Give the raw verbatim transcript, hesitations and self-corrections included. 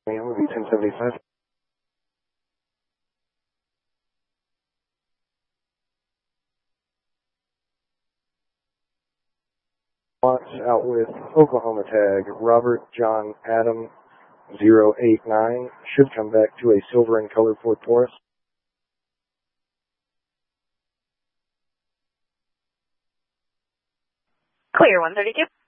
Movie ten seventy-five. Lots out with Oklahoma tag, Robert John Adam zero eight nine. Should come back to a silver in color Ford Taurus. Clear one thirty-two.